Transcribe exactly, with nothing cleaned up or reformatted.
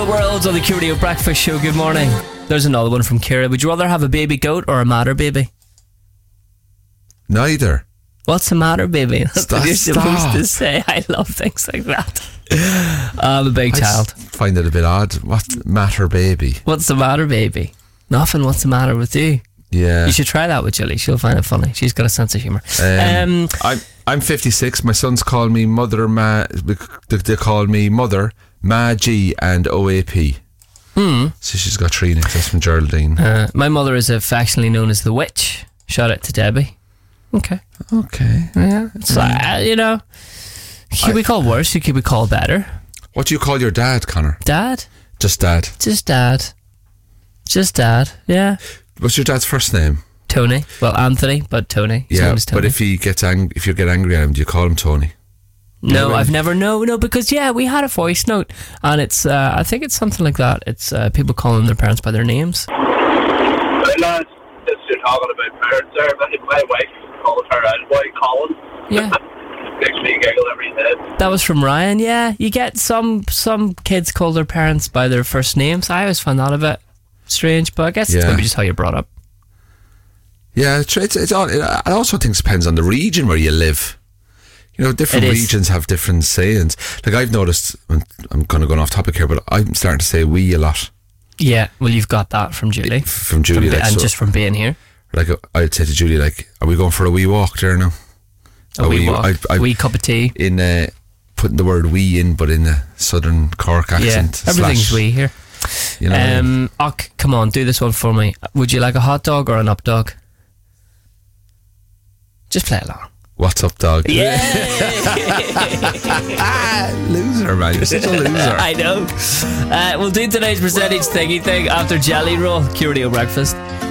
Worlds on the Q Radio Breakfast Show. Good morning. There's another one from Kira. Would you rather have a baby goat or a matter baby? Neither. What's the matter, baby? That's Stop, what you're supposed stop. to say. I love things like that. I'm a big I child. just find it a bit odd. What matter, baby? What's the matter, baby? Nothing. What's the matter with you? Yeah. You should try that with Julie. She'll find it funny. She's got a sense of humour. Um, Um, I'm I'm fifty-six. My sons call me Mother Ma. They, they call me Mother Ma G and O A P. hmm. So she's got three names. That's from Geraldine. Uh, my mother is affectionately known as the Witch. Shout out to Debbie. Okay. Okay. Yeah. It's like, uh, you know, you could be called worse. You could be called better. What do you call your dad, Connor? Dad. Just dad. Just dad. Just dad. Yeah. What's your dad's first name? Tony. Well, Anthony, but Tony. His Yeah, name is Tony. but if he gets ang- if you get angry at him, do you call him Tony? No, Yeah, I've really? never. No, no, because yeah, we had a voice note, and it's. Uh, I think it's something like that. It's uh, people calling their parents by their names. Hey lads, this you're talking about parents there. My, my wife calls her out boy Colin. Yeah. Makes me giggle every day. That was from Ryan. Yeah, you get some some kids call their parents by their first names. I always find that a bit strange, but I guess it's Yeah. maybe just how you're brought up. Yeah, it's, it's, it's all, it, I also think it depends on the region where you live. You know, different It is. regions have different sayings. Like I've noticed, I'm, I'm kind of going off topic here, but I'm starting to say we a lot Yeah, well, you've got that from Julie, from Julie. From- like, and so, just from being here. like I'd say to Julie, like, are we going for a wee walk there now? A wee walk, I, I, a wee cup of tea. in uh, putting the word we in, but in a southern Cork Yeah, accent. everything's slash, wee here. You know, what I mean? Um, Och, come on, do this one for me. Would you like a hot dog or an up dog? Just play along. What's up, dog? Yeah. Loser, man. You're such a loser. I know. Uh, we'll do today's percentage thingy thing after Jelly Roll. Q Radio Breakfast.